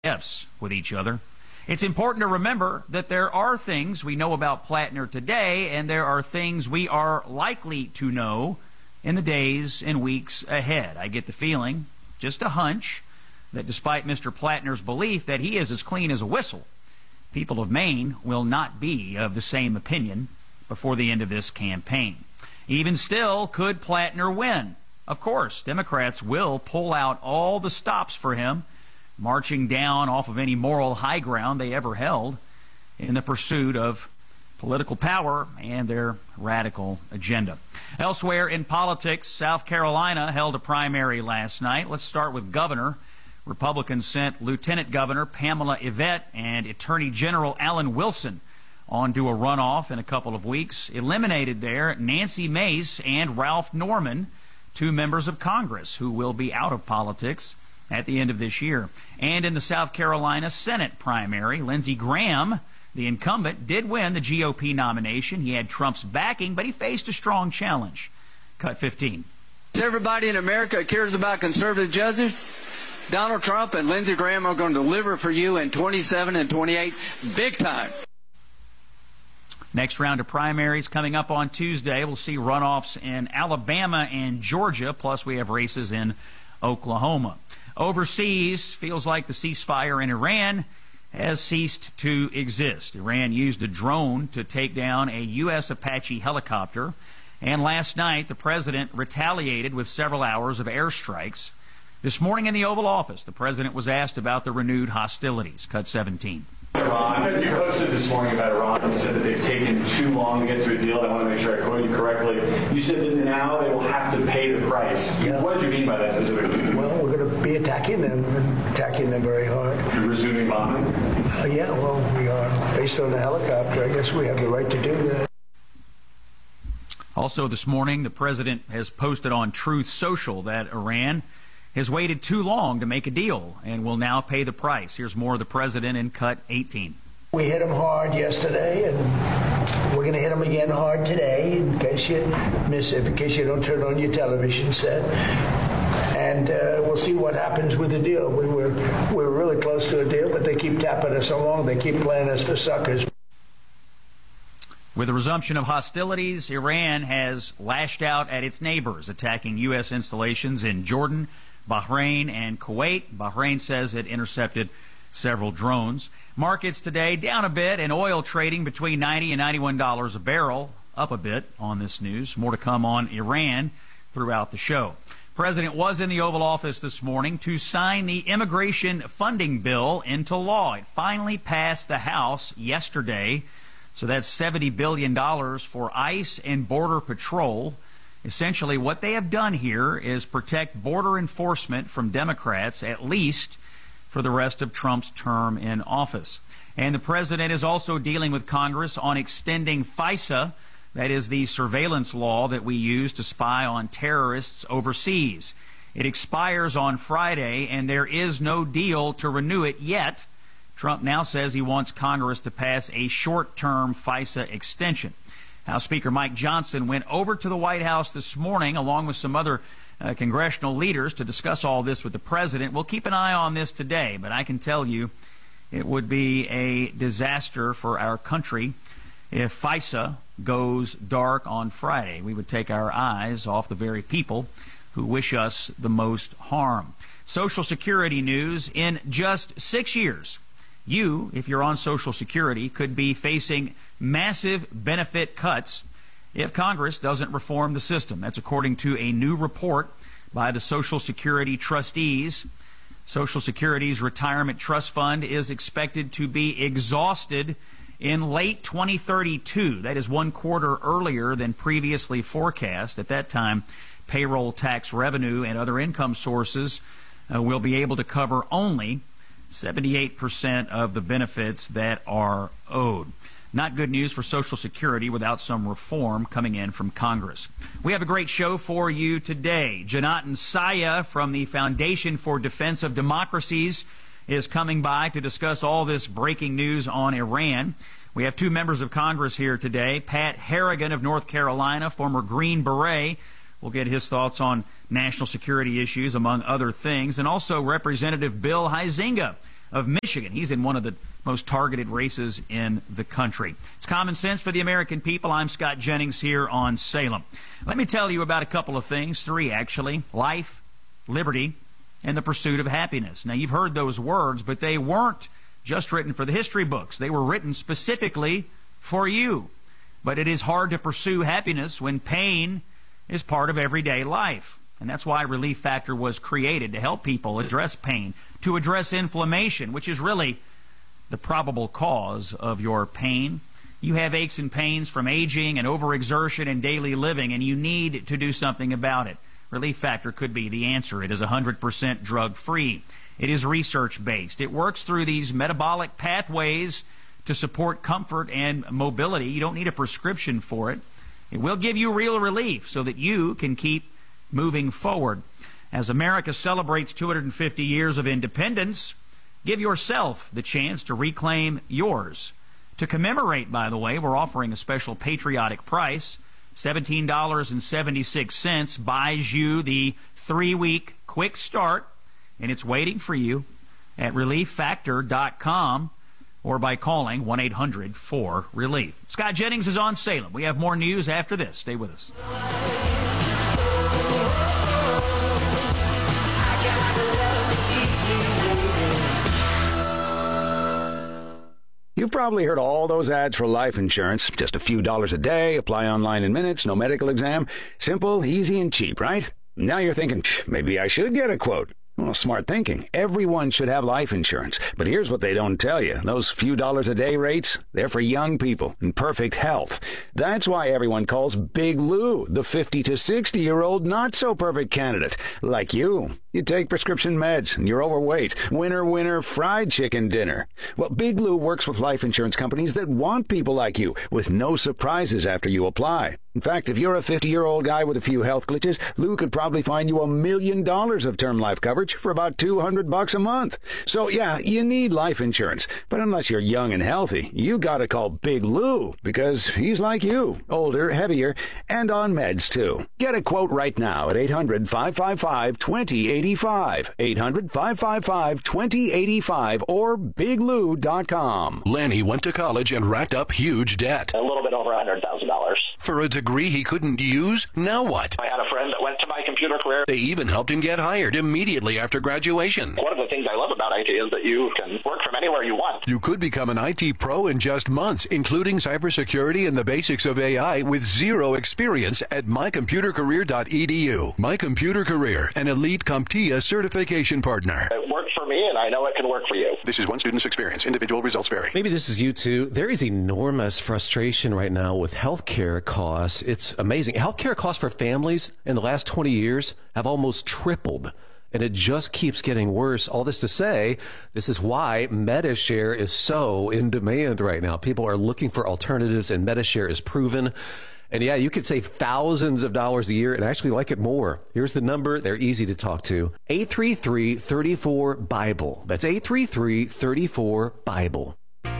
F's with each other. It's important to remember that there are things we know about Plattner today, and there are things we are likely to know in the days and weeks ahead. I get the feeling, just a hunch, that despite Mr. Plattner's belief that he is as clean as a whistle, people of Maine will not be of the same opinion before the end of this campaign. Even still, could Plattner win? Of course, Democrats will pull out all the stops for him, marching down off of any moral high ground they ever held in the pursuit of political power and their radical agenda. Elsewhere in politics, South Carolina held a primary last night. Let's start with governor. Republicans sent Lieutenant Governor Pamela Yvette and Attorney General Alan Wilson on to a runoff in a couple of weeks. Eliminated there Nancy Mace and Ralph Norman, two members of Congress who will be out of politics at the end of this year. And in the South Carolina Senate primary, Lindsey Graham, the incumbent, did win the GOP nomination. He had Trump's backing, but he faced a strong challenge. Cut 15. Everybody in America cares about conservative judges. Donald Trump and Lindsey Graham are going to deliver for you in 27 and 28 big time. Next round of primaries coming up on Tuesday. We'll see runoffs in Alabama and Georgia, plus we have races in Oklahoma. Overseas, feels like the ceasefire in Iran has ceased to exist. Iran used a drone to take down a U.S. Apache helicopter, and last night the president retaliated with several hours of airstrikes. This morning in the Oval Office, the president was asked about the renewed hostilities. Cut 17. Iran, you posted this morning about Iran. You said that they've taken too long to get to a deal. I want to make sure I quote you correctly. You said that now they will have to pay the price. Yeah. What did you mean by that specifically? Well, we're going to be attacking them very hard. You're resuming bombing? Yeah, well, we are. Based on the helicopter, I guess we have the right to do that. Also this morning, the president has posted on Truth Social that Iran has waited too long to make a deal and will now pay the price. Here's more of the president in Cut 18. We hit them hard yesterday, and we're going to hit them again hard today, in case you miss it, in case you don't turn on your television set. And we'll see what happens with the deal. We're really close to a deal, but they keep tapping us along. They keep playing us for suckers. With the resumption of hostilities, Iran has lashed out at its neighbors, attacking U.S. installations in Jordan, Bahrain, and Kuwait. Bahrain says it intercepted several drones. Markets today down a bit, and oil trading between $90 and $91 a barrel, up a bit on this news. More to come on Iran throughout the show. President was in the Oval Office this morning to sign the immigration funding bill into law. It finally passed the House yesterday. So that's $70 billion for ICE and Border Patrol. Essentially, what they have done here is protect border enforcement from Democrats, at least for the rest of Trump's term in office. And the president is also dealing with Congress on extending FISA, that is the surveillance law that we use to spy on terrorists overseas. It expires on Friday, and there is no deal to renew it yet. Trump now says he wants Congress to pass a short-term FISA extension. House Speaker Mike Johnson went over to the White House this morning along with some other congressional leaders to discuss all this with the president. We'll keep an eye on this today, but I can tell you it would be a disaster for our country if FISA goes dark on Friday. We would take our eyes off the very people who wish us the most harm. Social Security news: in just 6 years, you, if you're on Social Security, could be facing massive benefit cuts if Congress doesn't reform the system. That's according to a new report by the Social Security trustees. Social Security's retirement trust fund is expected to be exhausted in late 2032. That is 1 quarter earlier than previously forecast. At that time, payroll tax revenue and other income sources will be able to cover only 78% of the benefits that are owed. Not good news for Social Security without some reform coming in from Congress. We have a great show for you today. Janatan Saya from the Foundation for Defense of Democracies is coming by to discuss all this breaking news on Iran. We have two members of Congress here today. Pat Harrigan of North Carolina, former Green Beret. We'll get his thoughts on national security issues, among other things. And also Representative Bill Huizenga of Michigan. He's in one of the most targeted races in the country. It's Common Sense for the American People. I'm Scott Jennings here on Salem. Let me tell you about a couple of things, three actually: life, liberty, and the pursuit of happiness. Now, you've heard those words, but they weren't just written for the history books. They were written specifically for you. But it is hard to pursue happiness when pain is part of everyday life. And that's why Relief Factor was created, to help people address pain, to address inflammation, which is really the probable cause of your pain. You have aches and pains from aging and overexertion and daily living, and you need to do something about it. Relief Factor could be the answer. It is 100% drug-free. It is research-based. It works through these metabolic pathways to support comfort and mobility. You don't need a prescription for it. It will give you real relief so that you can keep moving forward. As America celebrates 250 years of independence, give yourself the chance to reclaim yours. To commemorate, by the way, we're offering a special patriotic price. $17.76 buys you the 3-week quick start, and it's waiting for you at ReliefFactor.com or by calling 1-800-4RELIEF. Scott Jennings is on Salem. We have more news after this. Stay with us. You've probably heard all those ads for life insurance. Just a few dollars a day, apply online in minutes, no medical exam. Simple, easy, and cheap, right? Now you're thinking, maybe I should get a quote. Well, smart thinking. Everyone should have life insurance. But here's what they don't tell you. Those few dollars a day rates, they're for young people in perfect health. That's why everyone calls Big Lou the 50 to 60-year-old not-so-perfect candidate. Like you. You take prescription meds, and you're overweight. Winner, fried chicken dinner. Well, Big Lou works with life insurance companies that want people like you, with no surprises after you apply. In fact, if you're a 50-year-old guy with a few health glitches, Lou could probably find you $1 million of term life coverage for about $200 a month. So, yeah, you need life insurance. But unless you're young and healthy, you gotta call Big Lou, because he's like you, older, heavier, and on meds, too. Get a quote right now at 800-555-2085. 800-555-2085 or biglou.com. Lanny went to college and racked up huge debt. A little bit over $100,000. For a degree he couldn't use? Now what? I had a friend that went to My Computer Career. They even helped him get hired immediately after graduation. One of the things I love about IT is that you can work from anywhere you want. You could become an IT pro in just months, including cybersecurity and the basics of AI with zero experience at mycomputercareer.edu. My Computer Career, an elite CompTIA certification partner. It worked for me, and I know it can work for you. This is one student's experience. Individual results vary. Maybe this is you too. There is enormous frustration right now with healthcare costs. It's amazing. Healthcare costs for families in the last 20 years have almost tripled. And it just keeps getting worse. All this to say, this is why Medi-Share is so in demand right now. People are looking for alternatives, and Medi-Share is proven. And yeah, you could save thousands of dollars a year and actually like it more. Here's the number. They're easy to talk to. 833-34-BIBLE. That's 833-34-BIBLE.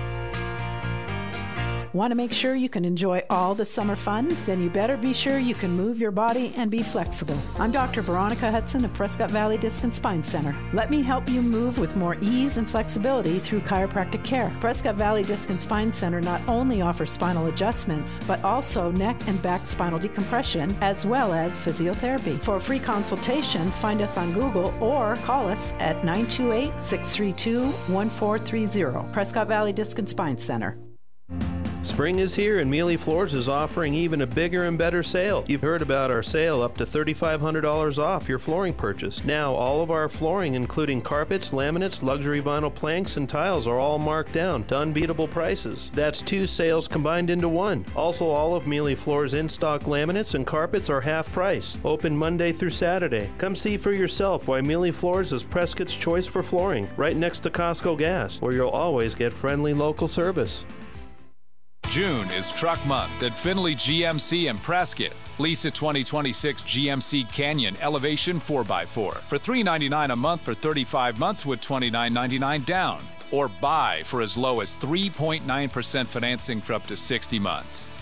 Want to make sure you can enjoy all the summer fun? Then you better be sure you can move your body and be flexible. I'm Dr. Veronica Hudson of Prescott Valley Disc and Spine Center. Let me help you move with more ease and flexibility through chiropractic care. Prescott Valley Disc and Spine Center not only offers spinal adjustments, but also neck and back spinal decompression, as well as physiotherapy. For a free consultation, find us on Google or call us at 928-632-1430. Prescott Valley Disc and Spine Center. Spring is here and Mealy Floors is offering even a bigger and better sale. You've heard about our sale up to $3,500 off your flooring purchase. Now all of our flooring, including carpets, laminates, luxury vinyl planks, and tiles are all marked down to unbeatable prices. That's two sales combined into one. Also, all of Mealy Floors in-stock laminates and carpets are half price. Open Monday through Saturday. Come see for yourself why Mealy Floors is Prescott's choice for flooring, right next to Costco Gas, where you'll always get friendly local service. June is Truck Month at Findlay GMC in Prescott. Lease a 2026 GMC Canyon Elevation 4x4 for $399 a month for 35 months with $29.99 down. Or buy for as low as 3.9% financing for up to 60 months.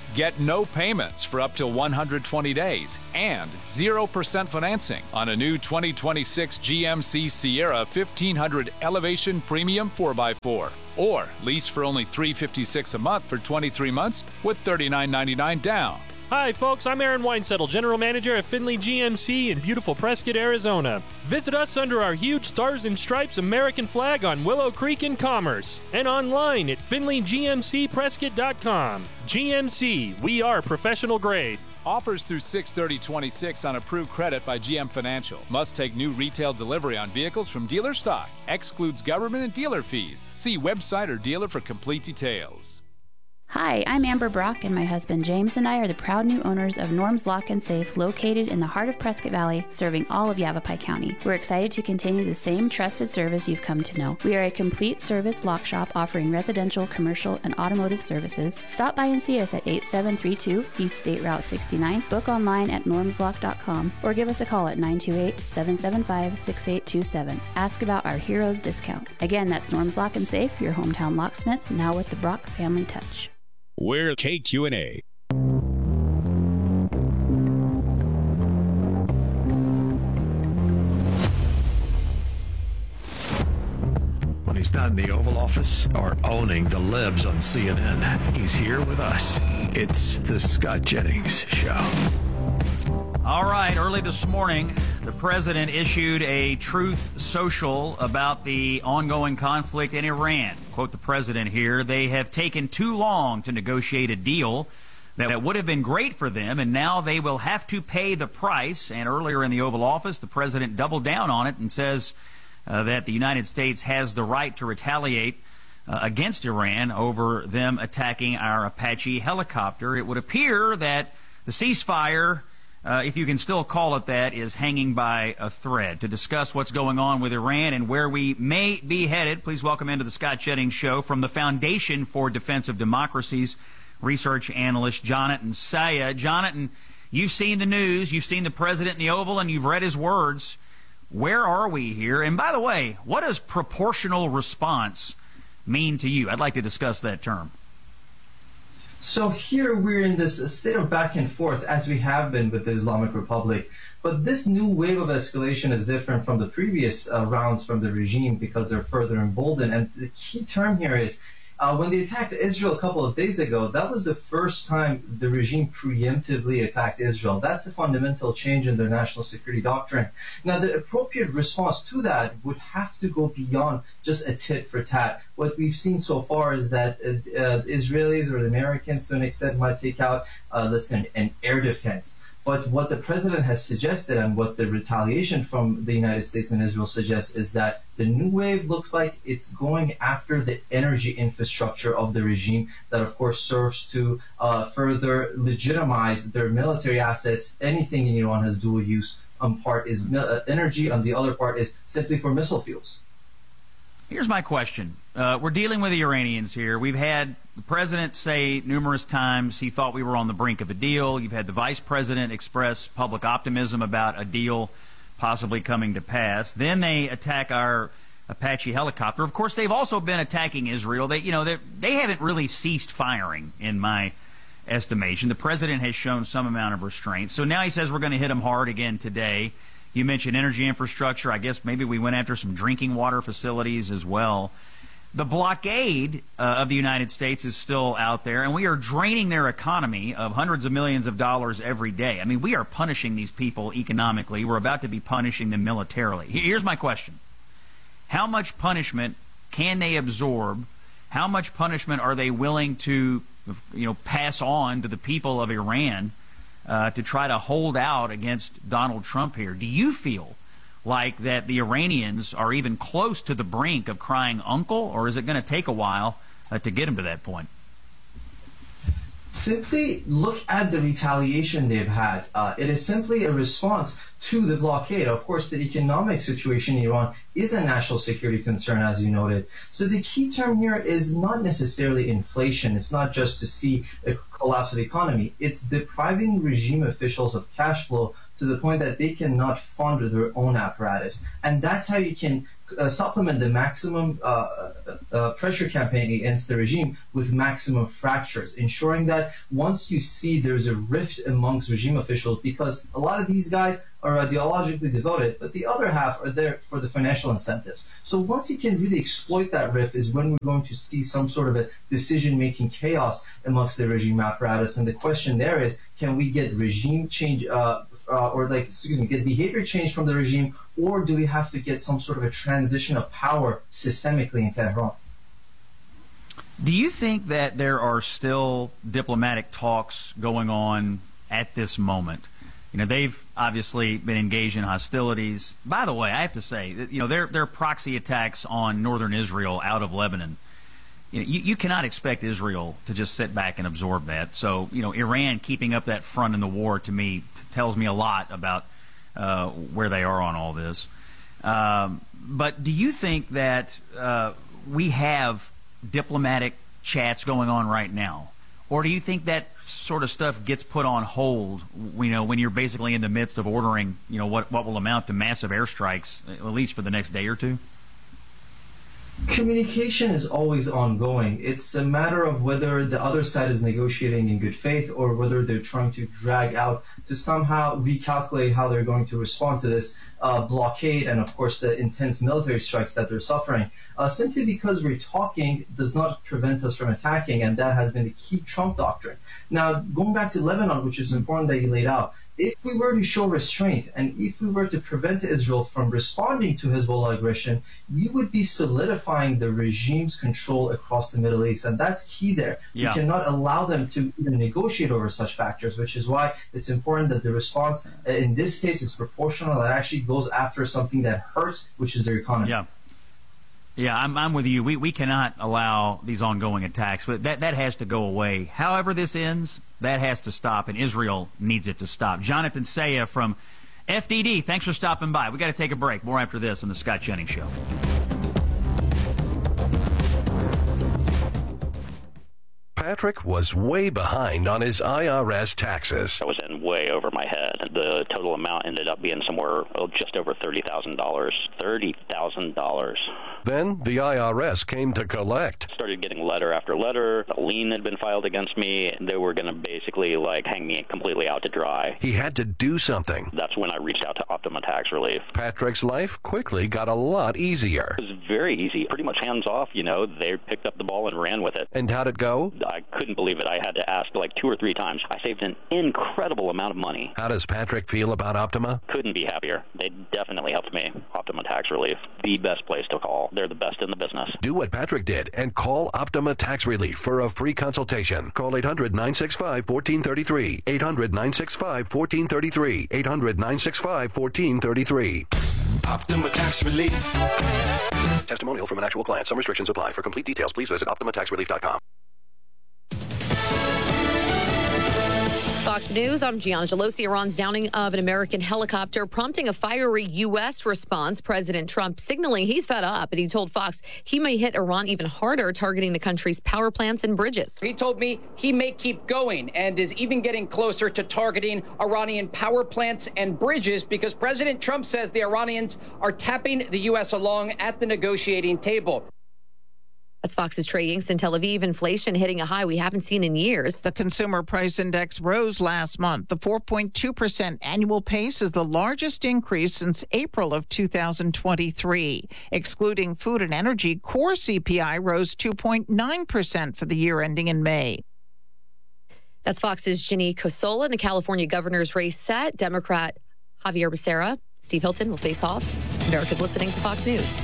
Get no payments for up to 120 days and 0% financing on a new 2026 GMC Sierra 1500 Elevation Premium 4x4. Or lease for only $356 a month for 23 months with $39.99 down. Hi, folks. I'm Aaron Weinsettle, General Manager at Findlay GMC in beautiful Prescott, Arizona. Visit us under our huge Stars and Stripes American flag on Willow Creek in Commerce and online at FindlayGMCPrescott.com. GMC, we are professional grade. Offers through 6/30/26 on approved credit by GM Financial. Must take new retail delivery on vehicles from dealer stock. Excludes government and dealer fees. See website or dealer for complete details. Hi, I'm Amber Brock, and my husband James and I are the proud new owners of Norm's Lock and Safe, located in the heart of Prescott Valley, serving all of Yavapai County. We're excited to continue the same trusted service you've come to know. We are a complete service lock shop offering residential, commercial, and automotive services. Stop by and see us at 8732 East State Route 69, book online at normslock.com, or give us a call at 928-775-6827. Ask about our Heroes discount. Again, that's Norm's Lock and Safe, your hometown locksmith, now with the Brock family touch. We're KQNA. When he's not in the Oval Office or owning the libs on CNN, he's here with us. It's the Scott Jennings Show. All right, early this morning, the president issued a truth social about the ongoing conflict in Iran. Quote the president here, "They have taken too long to negotiate a deal that would have been great for them, and now they will have to pay the price." And earlier in the Oval Office, the president doubled down on it and says that the United States has the right to retaliate against Iran over them attacking our Apache helicopter. It would appear that the ceasefire, if you can still call it that, is hanging by a thread. To discuss what's going on with Iran and where we may be headed, please welcome into the Scott Jennings Show from the Foundation for Defense of Democracies, research analyst Jonathan Saya. Jonathan, you've seen the news, you've seen the president in the Oval, and you've read his words. Where are we here? And by the way, what does proportional response mean to you? I'd like to discuss that term. So here we're in this state of back and forth, as we have been with the Islamic Republic. But this new wave of escalation is different from the previous rounds from the regime because they're further emboldened. And the key term here is when they attacked Israel a couple of days ago, that was the first time the regime preemptively attacked Israel. That's a fundamental change in their national security doctrine. Now, the appropriate response to that would have to go beyond just a tit for tat. What we've seen so far is that Israelis or the Americans, to an extent, might take out, let's say, an air defense. But what the president has suggested and what the retaliation from the United States and Israel suggests is that the new wave looks like it's going after the energy infrastructure of the regime that, of course, serves to further legitimize their military assets. Anything in Iran has dual use. Part is energy, and the other part is simply for missile fuels. Here's my question. We're dealing with the Iranians here. We've had the president say numerous times he thought we were on the brink of a deal. You've had the vice president express public optimism about a deal possibly coming to pass. Then they attack our Apache helicopter. Of course, they've also been attacking Israel. They haven't really ceased firing, in my estimation. The president has shown some amount of restraint. So now he says we're going to hit them hard again today. You mentioned energy infrastructure. I guess maybe we went after some drinking water facilities as well. The blockade of the United States is still out there, and we are draining their economy of hundreds of millions of dollars every day. I mean, we are punishing these people economically. We're about to be punishing them militarily. Here's my question. How much punishment can they absorb? How much punishment are they willing to, pass on to the people of Iran to try to hold out against Donald Trump here? Do you feel like that the Iranians are even close to the brink of crying uncle, or is it going to take a while to get them to that point? Simply look at the retaliation they've had. It is simply a response to the blockade. Of course, the economic situation in Iran is a national security concern, as you noted. So the key term here is not necessarily inflation. It's not just to see a collapse of the economy. It's depriving regime officials of cash flow to the point that they cannot fund their own apparatus. And that's how you can supplement the maximum pressure campaign against the regime with maximum fractures, ensuring that once you see there's a rift amongst regime officials, because a lot of these guys are ideologically devoted, but the other half are there for the financial incentives. So once you can really exploit that rift is when we're going to see some sort of a decision-making chaos amongst the regime apparatus. And the question there is, can we get regime change, get behavior change from the regime, or do we have to get some sort of a transition of power systemically in Tehran? Do you think that there are still diplomatic talks going on at this moment? You know, they've obviously been engaged in hostilities. By the way, I have to say, you know, their proxy attacks on northern Israel out of Lebanon, you cannot expect Israel to just sit back and absorb that. So, you know, Iran keeping up that front in the war, to me, tells me a lot about where they are on all this. But do you think that we have diplomatic chats going on right now? Or do you think that sort of stuff gets put on hold, you know, when you're basically in the midst of ordering, you know, what will amount to massive airstrikes, at least for the next day or two? Communication is always ongoing. It's a matter of whether the other side is negotiating in good faith or whether they're trying to drag out to somehow recalculate how they're going to respond to this blockade and, of course, the intense military strikes that they're suffering. Simply because we're talking does not prevent us from attacking, and that has been the key Trump doctrine. Now, going back to Lebanon, which is important that you laid out, if we were to show restraint and if we were to prevent Israel from responding to Hezbollah aggression, we would be solidifying the regime's control across the Middle East. And that's key there. Yeah. We cannot allow them to even negotiate over such factors, which is why it's important that the response, in this case, is proportional and actually goes after something that hurts, which is their economy. Yeah. Yeah, I'm with you. We cannot allow these ongoing attacks. But that has to go away. However this ends, that has to stop, and Israel needs it to stop. Jonathan Saya from FDD, thanks for stopping by. We got to take a break. More after this on the Scott Jennings Show. Patrick was way behind on his IRS taxes. I was in way over my head. The total amount ended up being somewhere just over $30,000. $30,000. Then the IRS came to collect. Started getting letter after letter. A lien had been filed against me. They were going to basically hang me completely out to dry. He had to do something. That's when I reached out to Optima Tax Relief. Patrick's life quickly got a lot easier. It was very easy, pretty much hands off. They picked up the ball and ran with it. And how'd it go? I couldn't believe it. I had to ask 2 or 3 times. I saved an incredible amount of money. How does Patrick feel about Optima? Couldn't be happier. They definitely helped me. Optima Tax Relief, the best place to call. They're the best in the business. Do what Patrick did and call Optima Tax Relief for a free consultation. Call 800-965-1433. 800-965-1433. 800-965-1433. Optima Tax Relief. Testimonial from an actual client. Some restrictions apply. For complete details, please visit OptimaTaxRelief.com. Fox News, I'm Gianna Gelosi. Iran's downing of an American helicopter prompting a fiery U.S. response. President Trump signaling he's fed up, and he told Fox he may hit Iran even harder, targeting the country's power plants and bridges. He told me he may keep going and is even getting closer to targeting Iranian power plants and bridges because President Trump says the Iranians are tapping the U.S. along at the negotiating table. That's Fox's Trey Yingst in Tel Aviv. Inflation hitting a high we haven't seen in years. The consumer price index rose last month. The 4.2% annual pace is the largest increase since April of 2023. Excluding food and energy, core CPI rose 2.9% for the year ending in May. That's Fox's Ginny Cosola. In the California governor's race set, Democrat Javier Becerra, Steve Hilton will face off. America's listening to Fox News.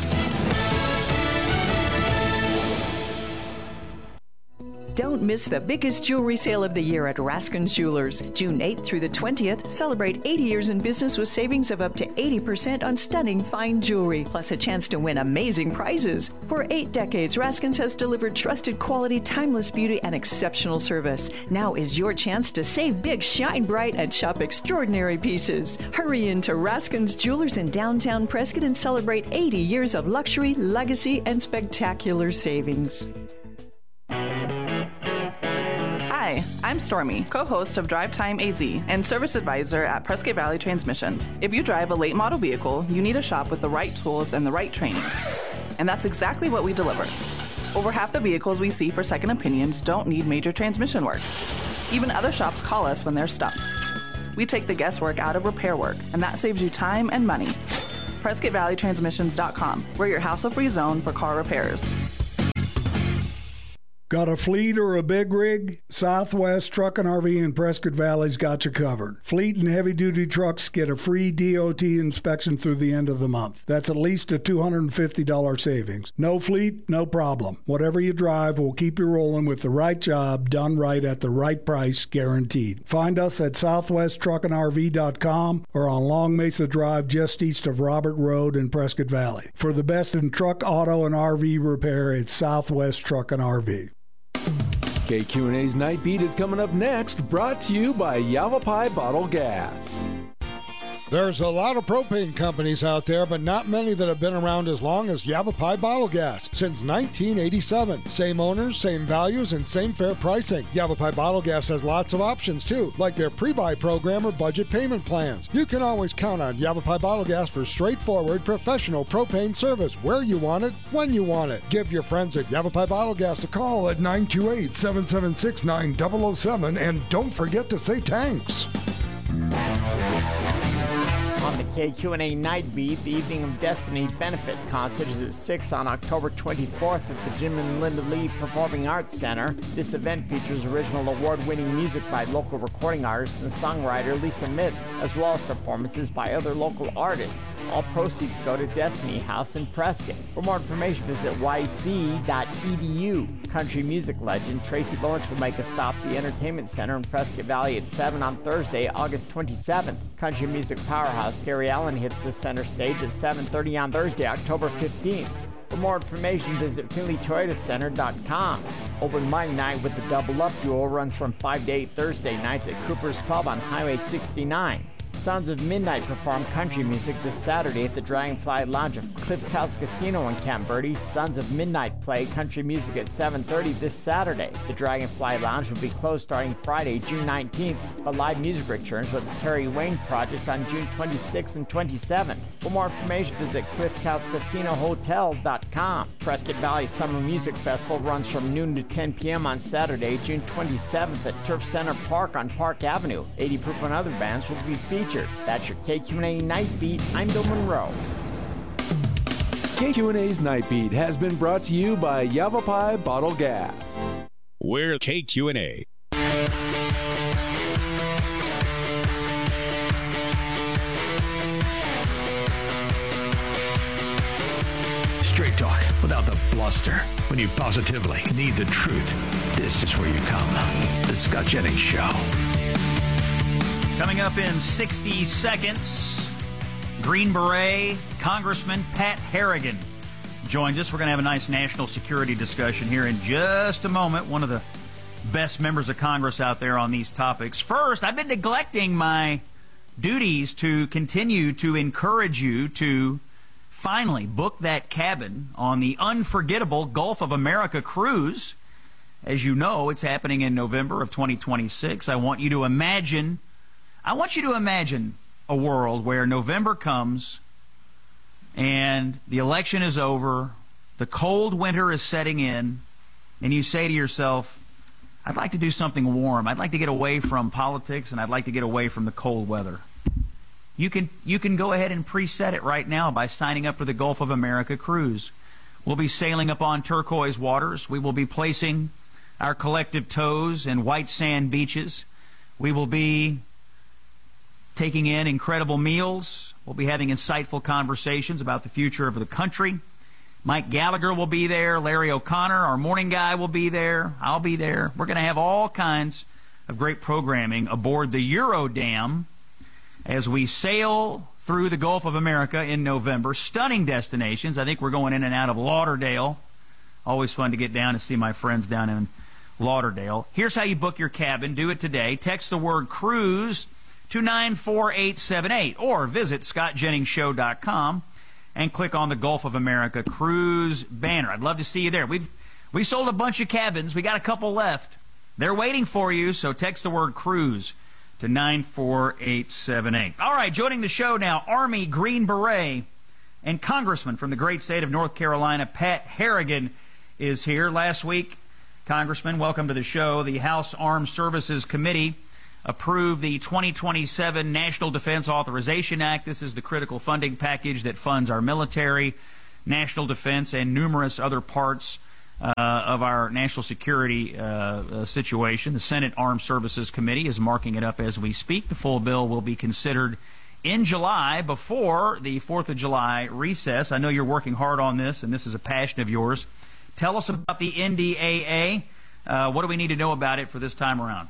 Don't miss the biggest jewelry sale of the year at Raskin's Jewelers. June 8th through the 20th, celebrate 80 years in business with savings of up to 80% on stunning fine jewelry, plus a chance to win amazing prizes. For 8 decades, Raskin's has delivered trusted quality, timeless beauty, and exceptional service. Now is your chance to save big, shine bright, and shop extraordinary pieces. Hurry into Raskin's Jewelers in downtown Prescott and celebrate 80 years of luxury, legacy, and spectacular savings. Hi, Hi, I'm Stormy, co-host of Drive Time AZ and service advisor at Prescott Valley Transmissions. If you drive a late model vehicle, you need a shop with the right tools and the right training. And that's exactly what we deliver. Over half the vehicles we see for second opinions don't need major transmission work. Even other shops call us when they're stumped. We take the guesswork out of repair work, and that saves you time and money. PrescottValleyTransmissions.com. We're your hassle-free zone for car repairs. Got a fleet or a big rig? Southwest Truck and RV in Prescott Valley's got you covered. Fleet and heavy-duty trucks get a free DOT inspection through the end of the month. That's at least a $250 savings. No fleet, no problem. Whatever you drive, we'll keep you rolling with the right job, done right at the right price, guaranteed. Find us at southwesttruckandrv.com or on Long Mesa Drive just east of Robert Road in Prescott Valley. For the best in truck, auto, and RV repair, it's Southwest Truck and RV. KQ&A's Night Beat is coming up next, brought to you by Yavapai Bottle Gas. There's a lot of propane companies out there, but not many that have been around as long as Yavapai Bottle Gas since 1987. Same owners, same values, and same fair pricing. Yavapai Bottle Gas has lots of options too, like their pre-buy program or budget payment plans. You can always count on Yavapai Bottle Gas for straightforward, professional propane service where you want it, when you want it. Give your friends at Yavapai Bottle Gas a call at 928-776-9007, and don't forget to say thanks. On the KQ&A Night Beat, the Evening of Destiny benefit concert is at 6 on October 24th at the Jim and Linda Lee Performing Arts Center. This event features original award-winning music by local recording artist and songwriter Lisa Mitz, as well as performances by other local artists. All proceeds go to Destiny House in Prescott. For more information, visit yc.edu. Country music legend Tracy Lawrence will make a stop at the Entertainment Center in Prescott Valley at 7 on Thursday, August 27th. Country music powerhouse Gary Allen hits the center stage at 7:30 on Thursday, October 15th. For more information, visit FinleyToyotaCenter.com. Open Mic Night with the Double Up Duo runs from 5 to 8 Thursday nights at Cooper's Pub on Highway 69. Sons of Midnight perform country music this Saturday at the Dragonfly Lounge of Cliff House Casino in Camp Verde. Sons of Midnight play country music at 7:30 this Saturday. The Dragonfly Lounge will be closed starting Friday, June 19th, but live music returns with the Terry Wayne Project on June 26th and 27th. For more information, visit CliffHouseCasinoHotel.com. Prescott Valley Summer Music Festival runs from noon to 10 p.m. on Saturday, June 27th at Turf Center Park on Park Avenue. 80 Proof and other bands will be featured. That's your KQ&A Night Beat. I'm Bill Monroe. KQ&A's Night Beat has been brought to you by Yavapai Bottle Gas. We're KQ&A. Straight talk without the bluster. When you positively need the truth, this is where you come. The Scott Jennings Show. Coming up in 60 seconds, Green Beret Congressman Pat Harrigan joins us. We're going to have a nice national security discussion here in just a moment. One of the best members of Congress out there on these topics. First, I've been neglecting my duties to continue to encourage you to finally book that cabin on the unforgettable Gulf of America cruise. As you know, it's happening in November of 2026. I want you to imagine a world where November comes and the election is over, the cold winter is setting in, and you say to yourself, I'd like to do something warm. I'd like to get away from politics, and I'd like to get away from the cold weather. You can go ahead and preset it right now by signing up for the Gulf of America cruise. We'll be sailing upon turquoise waters. We will be placing our collective toes in white sand beaches. We will be taking in incredible meals. We'll be having insightful conversations about the future of the country. Mike Gallagher will be there. Larry O'Connor, our morning guy, will be there. I'll be there. We're going to have all kinds of great programming aboard the Eurodam as we sail through the Gulf of America in November. Stunning destinations. I think we're going in and out of Lauderdale. Always fun to get down and see my friends down in Lauderdale. Here's how you book your cabin. Do it today. Text the word cruise to 94878 or visit scottjenningsshow.com and click on the Gulf of America cruise banner. I'd love to see you there. We sold a bunch of cabins. We got a couple left. They're waiting for you, so text the word cruise to 94878. All right, joining the show now, Army Green Beret and Congressman from the great state of North Carolina, Pat Harrigan, is here. Last week, Congressman, welcome to the show. The House Armed Services Committee approved the 2027 National Defense Authorization Act. This is the critical funding package that funds our military, national defense, and numerous other parts of our national security situation. The Senate Armed Services Committee is marking it up as we speak. The full bill will be considered in July before the 4th of July recess. I know you're working hard on this, and this is a passion of yours. Tell us about the NDAA. What do we need to know about it for this time around?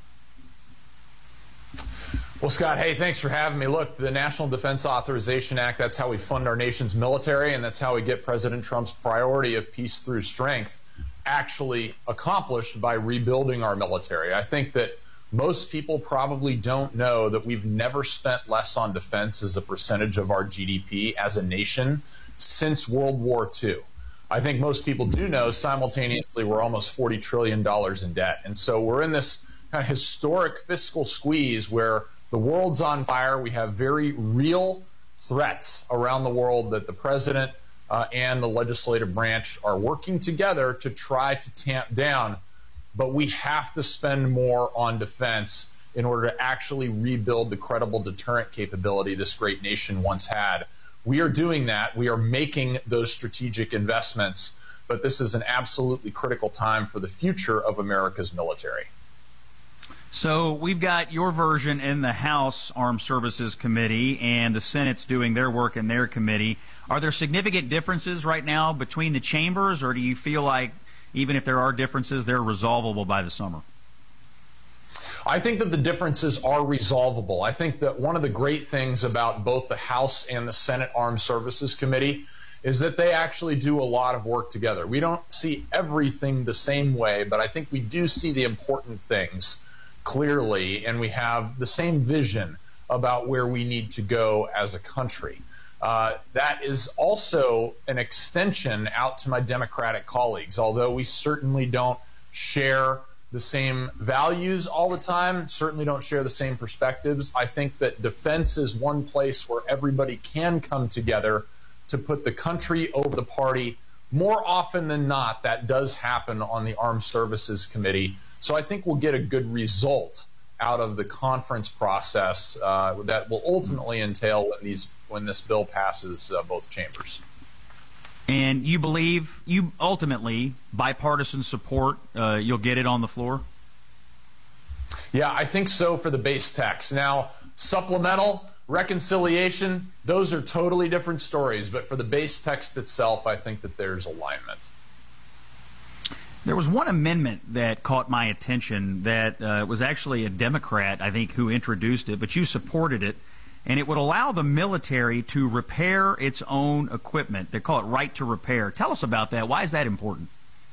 Well, Scott, hey, thanks for having me. Look, the National Defense Authorization Act, that's how we fund our nation's military, and that's how we get President Trump's priority of peace through strength actually accomplished by rebuilding our military. I think that most people probably don't know that we've never spent less on defense as a percentage of our GDP as a nation since World War II. I think most people do know simultaneously we're almost $40 trillion in debt. And so we're in this kind of historic fiscal squeeze where the world's on fire. We have very real threats around the world that the president and the legislative branch are working together to try to tamp down. But we have to spend more on defense in order to actually rebuild the credible deterrent capability this great nation once had. We are doing that. We are making those strategic investments. But this is an absolutely critical time for the future of America's military. So we've got your version in the House Armed Services Committee, and the Senate's doing their work in their committee. Are there significant differences right now between the chambers, or do you feel like even if there are differences, they're resolvable by the summer? I think that the differences are resolvable. I think that one of the great things about both the House and the Senate Armed Services Committee is that they actually do a lot of work together. We don't see everything the same way, but I think we do see the important things clearly, and we have the same vision about where we need to go as a country. That is also an extension out to my Democratic colleagues. Although we certainly don't share the same values all the time, certainly don't share the same perspectives, I think that defense is one place where everybody can come together to put the country over the party. More often than not, that does happen on the Armed Services Committee. So I think we'll get a good result out of the conference process that will ultimately entail when this bill passes both chambers. And you believe, you ultimately, bipartisan support, you'll get it on the floor? Yeah, I think so for the base text. Now, supplemental, reconciliation, those are totally different stories. But for the base text itself, I think that there's alignment. There was one amendment that caught my attention that was actually a Democrat, I think, who introduced it, but you supported it. And it would allow the military to repair its own equipment. They call it right to repair. Tell us about that. Why is that important?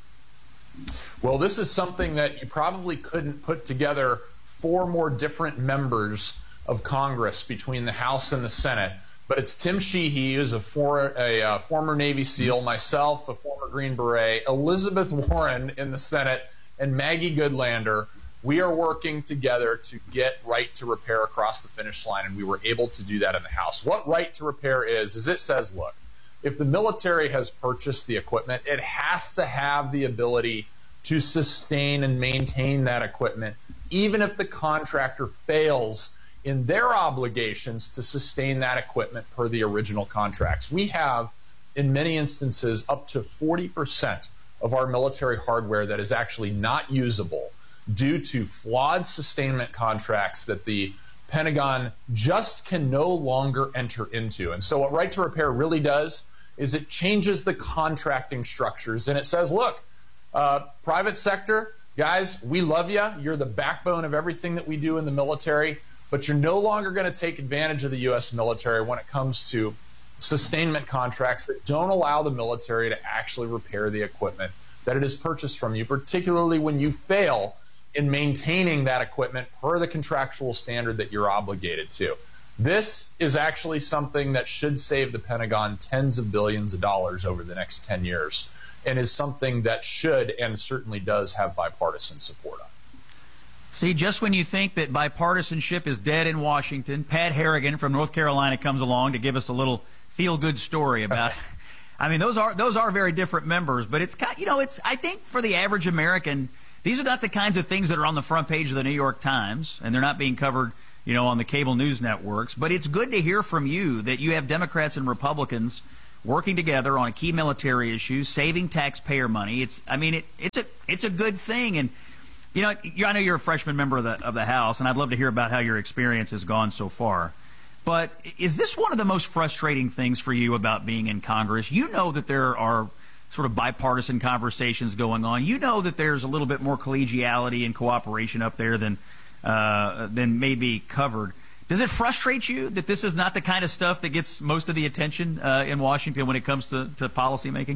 Well, this is something that you probably couldn't put together 4 more different members of Congress between the House and the Senate. But it's Tim Sheehy, who's a former Navy SEAL, myself, a former Green Beret, Elizabeth Warren in the Senate, and Maggie Goodlander. We are working together to get right to repair across the finish line, and we were able to do that in the House. What right to repair is it says, look, if the military has purchased the equipment, it has to have the ability to sustain and maintain that equipment, even if the contractor fails in their obligations to sustain that equipment per the original contracts. We have, in many instances, up to 40% of our military hardware that is actually not usable due to flawed sustainment contracts that the Pentagon just can no longer enter into. And so what right to repair really does is it changes the contracting structures, and it says, look, private sector, guys, we love you. You're the backbone of everything that we do in the military, but you're no longer going to take advantage of the U.S. military when it comes to sustainment contracts that don't allow the military to actually repair the equipment that it has purchased from you, particularly when you fail in maintaining that equipment per the contractual standard that you're obligated to. This is actually something that should save the Pentagon tens of billions of dollars over the next 10 years, and is something that should and certainly does have bipartisan support on. See, just when you think that bipartisanship is dead in Washington, Pat Harrigan from North Carolina comes along to give us a little feel-good story about it. I mean, those are very different members, but it's kind, I think for the average American, these are not the kinds of things that are on the front page of the New York Times, and they're not being covered, on the cable news networks. But it's good to hear from you that you have Democrats and Republicans working together on key military issues, saving taxpayer money. It's a good thing. And I know you're a freshman member of the House, and I'd love to hear about how your experience has gone so far. But is this one of the most frustrating things for you about being in Congress? You know that there are sort of bipartisan conversations going on. You know that there's a little bit more collegiality and cooperation up there than may be covered. Does it frustrate you that this is not the kind of stuff that gets most of the attention in Washington when it comes to policy making?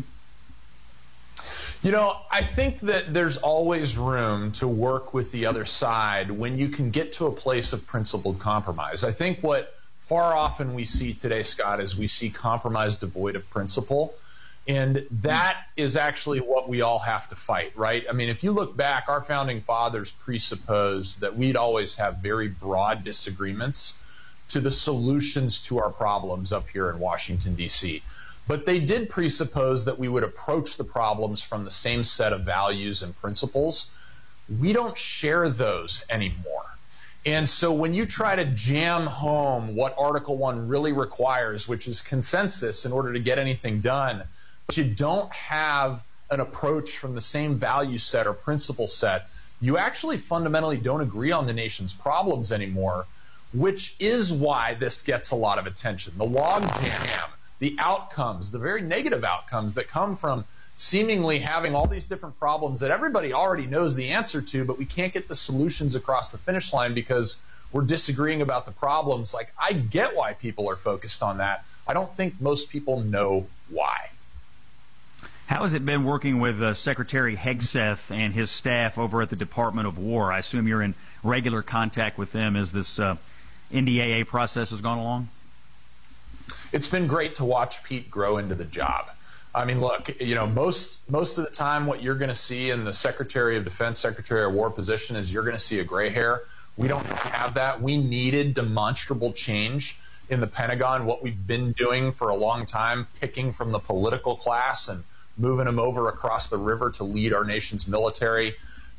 I think that there's always room to work with the other side when you can get to a place of principled compromise. I think what far often we see today, Scott, is we see compromise devoid of principle. And that is actually what we all have to fight, right? I mean, if you look back, our founding fathers presupposed that we'd always have very broad disagreements to the solutions to our problems up here in Washington, D.C. But they did presuppose that we would approach the problems from the same set of values and principles. We don't share those anymore. And so when you try to jam home what Article 1 really requires, which is consensus in order to get anything done, but you don't have an approach from the same value set or principle set, you actually fundamentally don't agree on the nation's problems anymore, which is why this gets a lot of attention. The logjam, the outcomes, the very negative outcomes that come from seemingly having all these different problems that everybody already knows the answer to, but we can't get the solutions across the finish line because we're disagreeing about the problems. Like, I get why people are focused on that. I don't think most people know why. How has it been working with Secretary Hegseth and his staff over at the Department of War? I assume you're in regular contact with them as this NDAA process has gone along? It's been great to watch Pete grow into the job. I mean, look, most of the time what you're going to see in the Secretary of Defense, Secretary of War position is you're going to see a gray hair. We don't have that. We needed demonstrable change in the Pentagon, what we've been doing for a long time, picking from the political class and moving them over across the river to lead our nation's military,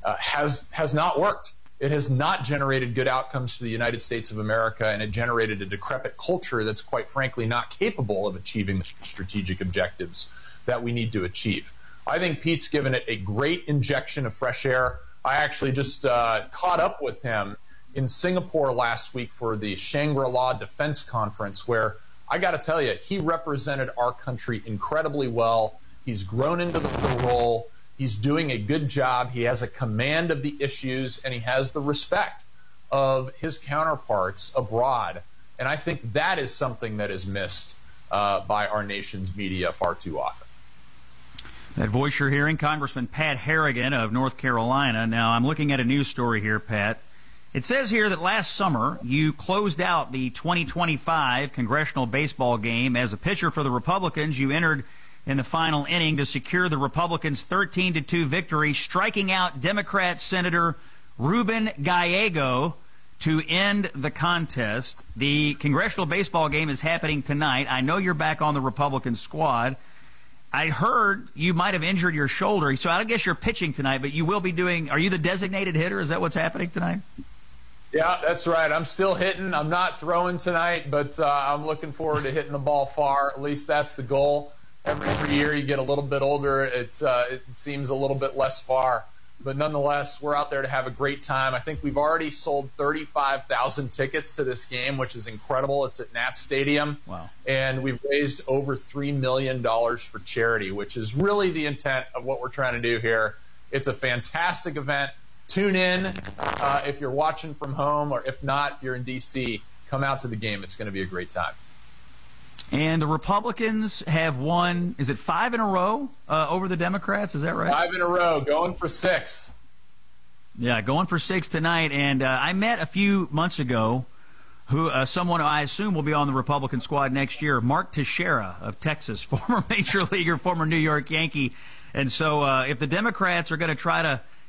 has not worked. It has not generated good outcomes for the United States of America, and it generated a decrepit culture that's quite frankly not capable of achieving the strategic objectives that we need to achieve. I think Pete's given it a great injection of fresh air. I actually just caught up with him in Singapore last week for the Shangri-La Defense Conference, where I got to tell you, he represented our country incredibly well. He's grown into the role. He's doing a good job. He has a command of the issues, and he has the respect of his counterparts abroad. And I think that is something that is missed by our nation's media far too often. That voice you're hearing, Congressman Pat Harrigan of North Carolina. Now, I'm looking at a news story here, Pat. It says here that last summer you closed out the 2025 congressional baseball game. As a pitcher for the Republicans, you entered in the final inning to secure the Republicans' 13-2 victory, striking out Democrat Senator Ruben Gallego to end the contest. The congressional baseball game is happening tonight. I know you're back on the Republican squad. I heard you might have injured your shoulder, so I guess you're pitching tonight, but you will be doing – are you the designated hitter? Is that what's happening tonight? Yeah, that's right. I'm still hitting. I'm not throwing tonight, but I'm looking forward to hitting the ball far. At least that's the goal. Every year you get a little bit older, it seems a little bit less far. But nonetheless, we're out there to have a great time. I think we've already sold 35,000 tickets to this game, which is incredible. It's at Nats Stadium. Wow. And we've raised over $3 million for charity, which is really the intent of what we're trying to do here. It's a fantastic event. Tune in if you're watching from home, or if not, if you're in D.C., come out to the game. It's going to be a great time. And the Republicans have won, is it 5 in a row over the Democrats? Is that right? 5 in a row, going for 6. Yeah, going for 6 tonight. And I met a few months ago someone I assume will be on the Republican squad next year, Mark Teixeira of Texas, former major leaguer, former New York Yankee. And so if the Democrats are going to try to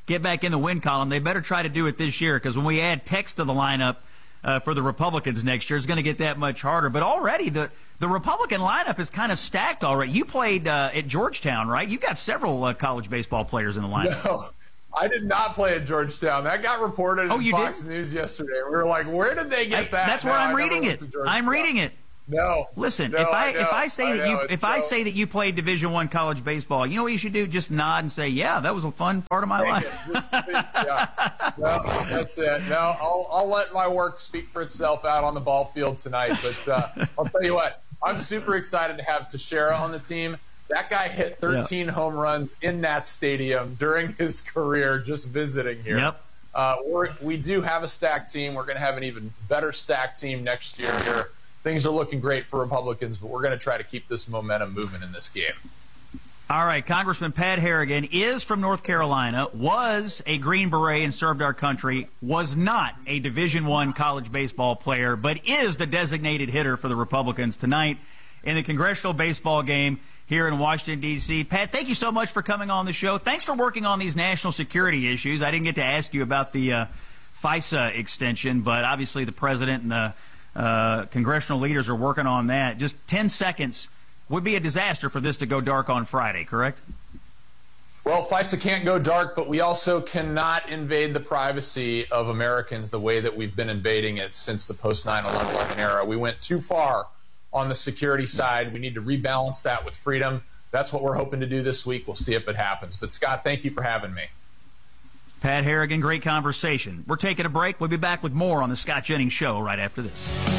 get back in the win column. They better try to do it this year, because when we add text to the lineup for the Republicans next year, it's going to get that much harder. But already the Republican lineup is kind of stacked already. You played at Georgetown, right? You got several college baseball players in the lineup. No, I did not play at Georgetown. That got reported in Fox News yesterday. We were like, where did they get that? That's where I'm reading it. I'm reading it. No. Listen, no, if I say that you played Division I college baseball, you know what you should do? Just nod and say, "Yeah, that was a fun part of my life." Yeah. No, that's it. No, I'll let my work speak for itself out on the ball field tonight. But I'll tell you what, I'm super excited to have Teixeira on the team. That guy hit 13 home runs in that stadium during his career, just visiting here. Yep. We do have a stacked team. We're going to have an even better stacked team next year here. Things are looking great for Republicans, but we're going to try to keep this momentum moving in this game. All right, Congressman Pat Harrigan is from North Carolina, was a Green Beret and served our country, was not a Division I college baseball player, but is the designated hitter for the Republicans tonight in the congressional baseball game here in Washington, D.C. Pat, thank you so much for coming on the show. Thanks for working on these national security issues. I didn't get to ask you about the FISA extension, but obviously the president and the congressional leaders are working on that. Just 10 seconds would be a disaster for this to go dark on Friday, correct? Well, FISA can't go dark, but we also cannot invade the privacy of Americans the way that we've been invading it since the post-9/11 era. We went too far on the security side. We need to rebalance that with freedom. That's what we're hoping to do this week. We'll see if it happens. But, Scott, thank you for having me. Pat Harrigan, great conversation. We're taking a break. We'll be back with more on the Scott Jennings Show right after this.